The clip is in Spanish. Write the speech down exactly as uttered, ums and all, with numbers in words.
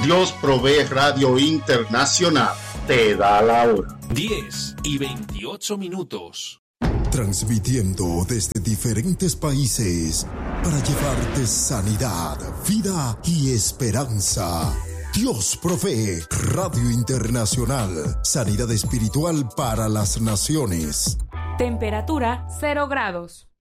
Dios Provee Radio Internacional te da la hora. diez y veintiocho minutos. Transmitiendo desde diferentes países para llevarte sanidad, vida y esperanza. Dios Provee Radio Internacional. Sanidad espiritual para las naciones. Temperatura cero grados.